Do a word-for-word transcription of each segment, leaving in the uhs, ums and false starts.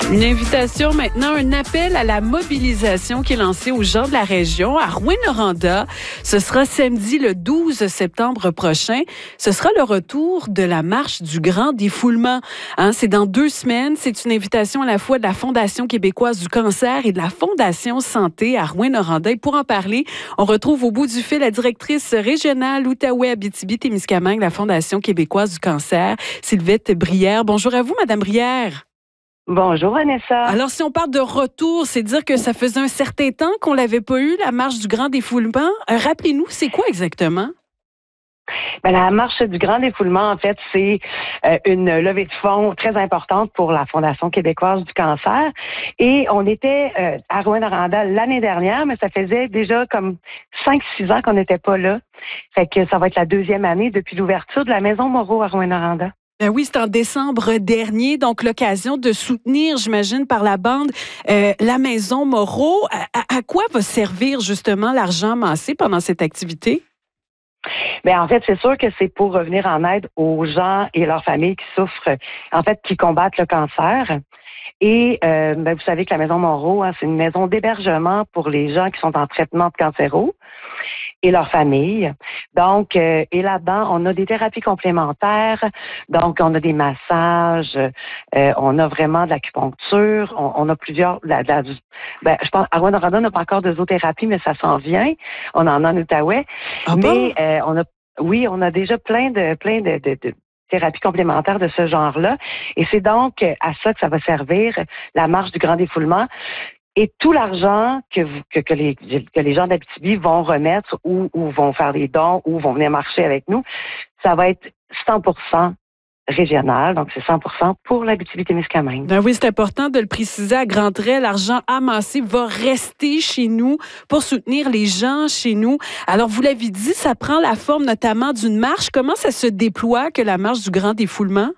Une invitation maintenant, un appel à la mobilisation qui est lancé aux gens de la région à Rouyn-Noranda. Ce sera samedi le douze septembre prochain. Ce sera le retour de la marche du grand défoulement. Hein, c'est dans deux semaines. C'est une invitation à la fois de la Fondation québécoise du cancer et de la Fondation Santé à Rouyn-Noranda. Et pour en parler, on retrouve au bout du fil la directrice régionale Outaouais-Abitibi-Témiscamingue, la Fondation québécoise du cancer, Sylvette Brière. Bonjour à vous, Madame Brière. Bonjour, Vanessa. Alors, si on parle de retour, c'est dire que ça faisait un certain temps qu'on l'avait pas eu, la marche du grand défoulement. Euh, rappelez-nous, c'est quoi exactement? Bien, la marche du grand défoulement, en fait, c'est euh, une levée de fonds très importante pour la Fondation québécoise du cancer. Et on était euh, à Rouyn-Noranda l'année dernière, mais ça faisait déjà comme cinq six ans qu'on n'était pas là. Fait que ça va être la deuxième année depuis l'ouverture de la Maison Moreau à Rouyn-Noranda. Ben oui, c'est en décembre dernier, donc l'occasion de soutenir, j'imagine, par la bande, euh, la Maison Moreau. À, à quoi va servir justement l'argent amassé pendant cette activité? Bien, en fait, c'est sûr que c'est pour revenir en aide aux gens et leurs familles qui souffrent, en fait, qui combattent le cancer. Et euh, ben, vous savez que la Maison Moreau, hein, c'est une maison d'hébergement pour les gens qui sont en traitement de cancéro et leurs familles. Donc, euh, et là-dedans, on a des thérapies complémentaires, donc on a des massages, euh, on a vraiment de l'acupuncture, on, on a plusieurs... La, la, ben, je pense, à Rouyn-Noranda, on n'a pas encore de zoothérapie, mais ça s'en vient. On en a en Outaouais. Ah mais bon? euh, on a, oui, on a déjà plein de, plein de, de, de thérapie complémentaire de ce genre-là. Et c'est donc à ça que ça va servir, la marche du grand défoulement. Et tout l'argent que, vous, que, que, les, que les gens d'Abitibi vont remettre ou, ou vont faire des dons ou vont venir marcher avec nous, ça va être cent pour cent régional, donc c'est cent pour cent pour l'Abitibi-Témiscamingue. Ben oui, c'est important de le préciser à grands traits. L'argent amassé va rester chez nous pour soutenir les gens chez nous. Alors, vous l'avez dit, ça prend la forme notamment d'une marche. Comment ça se déploie que la marche du grand défoulement?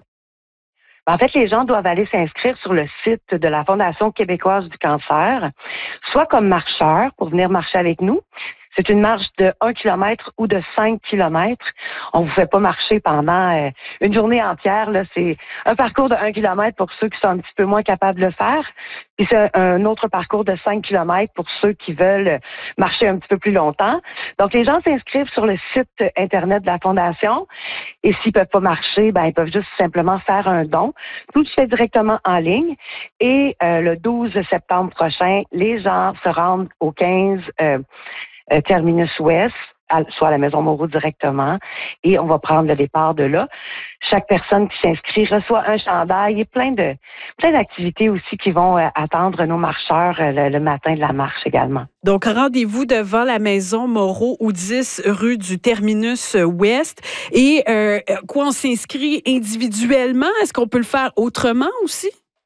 En fait, les gens doivent aller s'inscrire sur le site de la Fondation québécoise du cancer, soit comme marcheurs pour venir marcher avec nous. C'est une marche de un kilomètre ou de cinq kilomètres. On vous fait pas marcher pendant euh, une journée entière. Là, c'est un parcours de un kilomètre pour ceux qui sont un petit peu moins capables de le faire. Puis c'est un autre parcours de cinq kilomètres pour ceux qui veulent marcher un petit peu plus longtemps. Donc, les gens s'inscrivent sur le site Internet de la Fondation. Et s'ils peuvent pas marcher, ben ils peuvent juste simplement faire un don. Tout se fait directement en ligne. Et euh, le douze septembre prochain, les gens se rendent au quinze... Euh, Euh, Terminus Ouest, à, soit à la Maison Moreau directement, et on va prendre le départ de là. Chaque personne qui s'inscrit reçoit un chandail et plein de plein d'activités aussi qui vont euh, attendre nos marcheurs euh, le, le matin de la marche également. Donc, rendez-vous devant la Maison Moreau au dix rue du Terminus Ouest. Et euh, quoi, on s'inscrit individuellement? Est-ce qu'on peut le faire autrement aussi?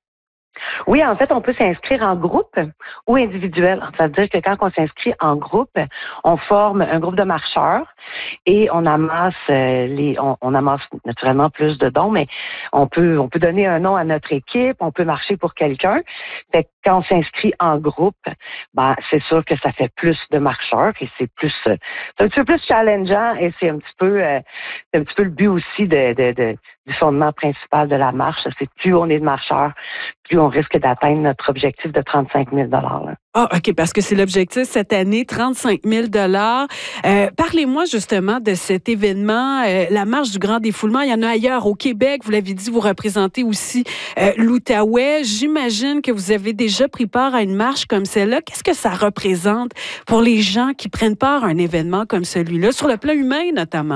Oui, en fait, on peut s'inscrire en groupe ou individuel. Ça veut dire que quand on s'inscrit en groupe, on forme un groupe de marcheurs et on amasse euh, les, on, on amasse naturellement plus de dons, mais on peut, on peut donner un nom à notre équipe, on peut marcher pour quelqu'un. Fait que quand on s'inscrit en groupe, ben c'est sûr que ça fait plus de marcheurs et c'est plus, c'est un petit peu plus challengeant et c'est un petit peu, euh, c'est un petit peu le but aussi de, de, de du fondement principal de la marche. C'est plus on est de marcheurs, plus on risque d'atteindre notre objectif de trente-cinq mille dollars. Ah, OK, parce que c'est l'objectif cette année, trente-cinq mille dollars. Euh, parlez-moi justement de cet événement, euh, la marche du grand défoulement. Il y en a ailleurs au Québec. Vous l'avez dit, vous représentez aussi euh, l'Outaouais. J'imagine que vous avez déjà pris part à une marche comme celle-là. Qu'est-ce que ça représente pour les gens qui prennent part à un événement comme celui-là, sur le plan humain notamment?